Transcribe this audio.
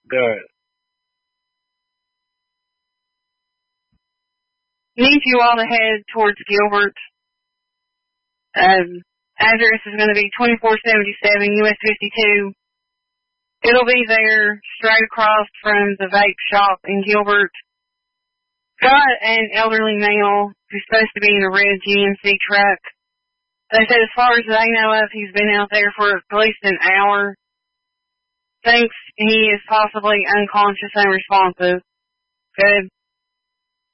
Good. Need you all to head towards Gilbert. Address is going to be 2477 US 52. It'll be there straight across from the vape shop in Gilbert. Got an elderly male who's supposed to be in a red GMC truck. They said as far as they know of, he's been out there for at least an hour. Thinks he is possibly unconscious and unresponsive. Good.